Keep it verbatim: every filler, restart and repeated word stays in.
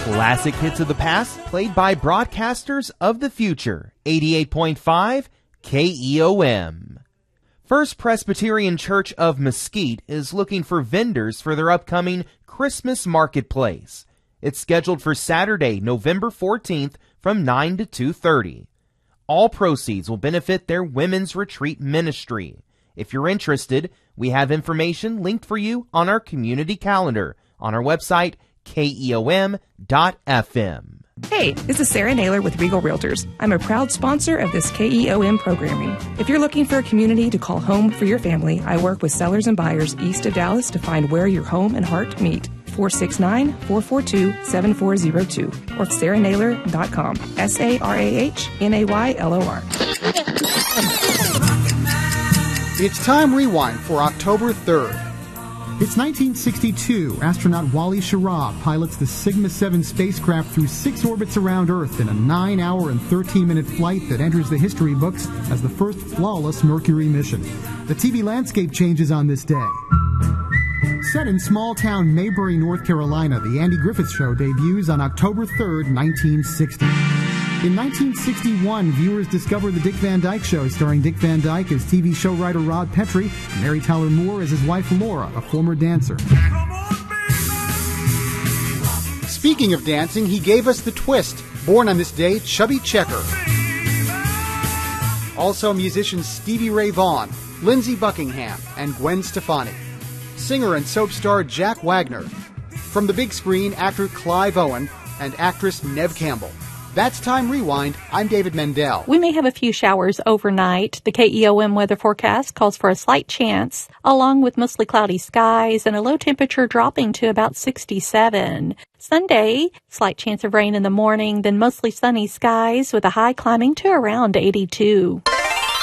Classic hits of the past played by broadcasters of the future. eighty-eight point five K E O M. First Presbyterian Church of Mesquite is looking for vendors for their upcoming Christmas marketplace. It's scheduled for Saturday, November fourteenth from nine to two thirty. All proceeds will benefit their women's retreat ministry. If you're interested, we have information linked for you on our community calendar on our website, K E O M dot F M. Hey, this is Sarah Naylor with Regal Realtors. I'm a proud sponsor of this K E O M programming. If you're looking for a community to call home for your family, I work with sellers and buyers east of Dallas to find where your home and heart meet. four six nine, four four two, seven four zero two or sarah naylor dot com. S A R A H N A Y L O R. It's Time Rewind for October third. It's nineteen sixty-two. Astronaut Wally Schirra pilots the Sigma seven spacecraft through six orbits around Earth in a nine hour and thirteen minute flight that enters the history books as the first flawless Mercury mission. The T V landscape changes on this day. Set in small-town Maybury, North Carolina, The Andy Griffith Show debuts on October third, nineteen sixty. In nineteen sixty-one, viewers discover The Dick Van Dyke Show, starring Dick Van Dyke as T V show writer Rod Petrie, and Mary Tyler Moore as his wife Laura, a former dancer. Speaking of dancing, he gave us the twist. Born on this day, Chubby Checker. Also musicians Stevie Ray Vaughan, Lindsey Buckingham, and Gwen Stefani. Singer and soap star Jack Wagner. From the big screen, actor Clive Owen and actress Neve Campbell. That's Time Rewind. I'm David Mendel. We may have a few showers overnight. The K E O M weather forecast calls for a slight chance, along with mostly cloudy skies and a low temperature dropping to about sixty-seven. Sunday, slight chance of rain in the morning, then mostly sunny skies with a high climbing to around eighty-two.